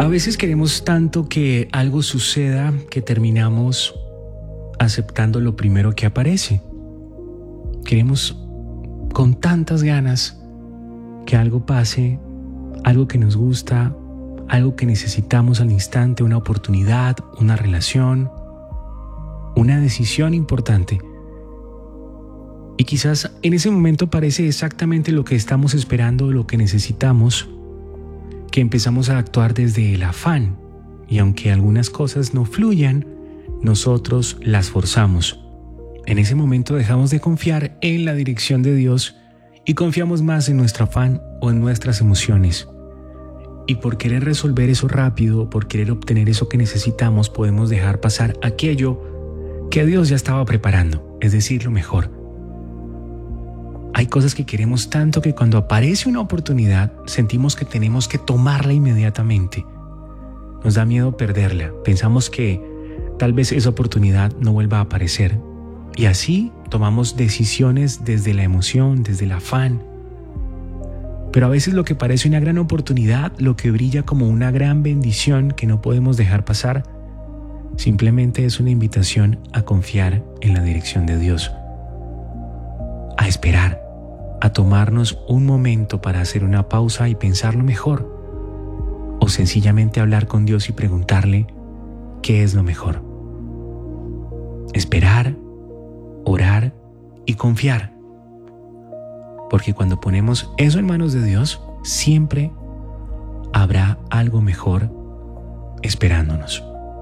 A veces queremos tanto que algo suceda que terminamos aceptando lo primero que aparece. Queremos con tantas ganas que algo pase, algo que nos gusta, algo que necesitamos al instante, una oportunidad, una relación, una decisión importante. Y quizás en ese momento parece exactamente lo que estamos esperando, lo que necesitamos, que empezamos a actuar desde el afán. Y aunque algunas cosas no fluyan, nosotros las forzamos. En ese momento dejamos de confiar en la dirección de Dios y confiamos más en nuestro afán o en nuestras emociones. Y por querer resolver eso rápido, por querer obtener eso que necesitamos, podemos dejar pasar aquello que Dios ya estaba preparando, es decir, lo mejor. Hay cosas que queremos tanto que cuando aparece una oportunidad sentimos que tenemos que tomarla inmediatamente. Nos da miedo perderla. Pensamos que tal vez esa oportunidad no vuelva a aparecer. Y así tomamos decisiones desde la emoción, desde el afán. Pero a veces lo que parece una gran oportunidad, lo que brilla como una gran bendición que no podemos dejar pasar, simplemente es una invitación a confiar en la dirección de Dios. A esperar, a tomarnos un momento para hacer una pausa y pensarlo mejor. O sencillamente hablar con Dios y preguntarle qué es lo mejor. Esperar, orar y confiar. Porque cuando ponemos eso en manos de Dios, siempre habrá algo mejor esperándonos.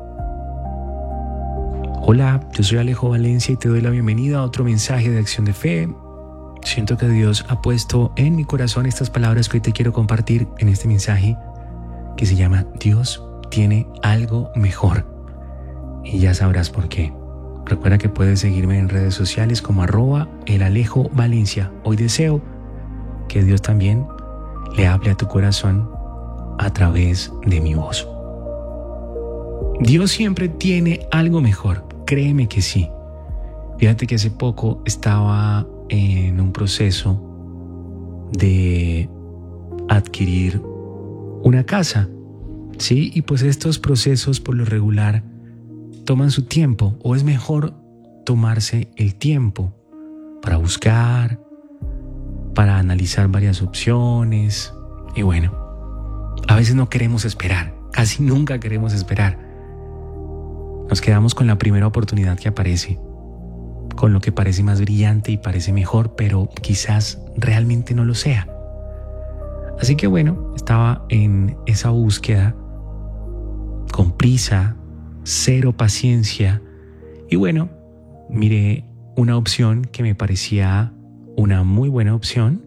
Hola, yo soy Alejo Valencia y te doy la bienvenida a otro mensaje de Acción de Fe. Siento que Dios ha puesto en mi corazón estas palabras que hoy te quiero compartir en este mensaje que se llama Dios tiene algo mejor. Y ya sabrás por qué. Recuerda que puedes seguirme en redes sociales como @elalejovalencia. Hoy deseo que Dios también le hable a tu corazón a través de mi voz. Dios siempre tiene algo mejor, créeme que sí. Fíjate que hace poco estaba en un proceso de adquirir una casa, ¿sí? Y pues estos procesos por lo regular toman su tiempo, o es mejor tomarse el tiempo para buscar, para analizar varias opciones. Y bueno, a veces no queremos esperar, casi nunca queremos esperar. Nos quedamos con la primera oportunidad que aparece, con lo que parece más brillante y parece mejor, pero quizás realmente no lo sea. Así que bueno, estaba en esa búsqueda, con prisa, cero paciencia, y bueno, miré una opción que me parecía una muy buena opción.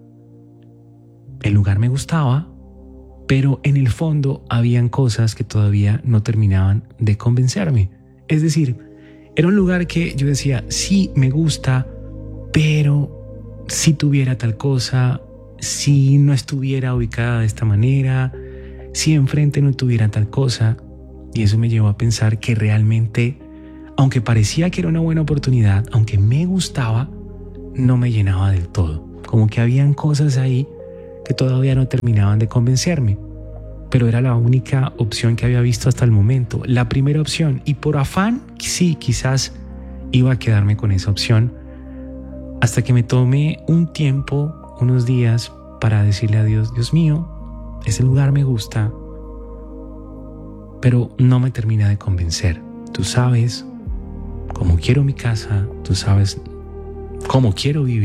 El lugar me gustaba, pero en el fondo habían cosas que todavía no terminaban de convencerme. Es decir, era un lugar que yo decía, sí, me gusta, pero si tuviera tal cosa, si no estuviera ubicada de esta manera, si enfrente no tuviera tal cosa. Y eso me llevó a pensar que realmente, aunque parecía que era una buena oportunidad, aunque me gustaba, no me llenaba del todo. Como que habían cosas ahí que todavía no terminaban de convencerme. Pero era la única opción que había visto hasta el momento, la primera opción. Y por afán, sí, quizás iba a quedarme con esa opción, hasta que me tomé un tiempo, unos días, para decirle a Dios, Dios mío, ese lugar me gusta, pero no me termina de convencer. Tú sabes cómo quiero mi casa, tú sabes cómo quiero vivir.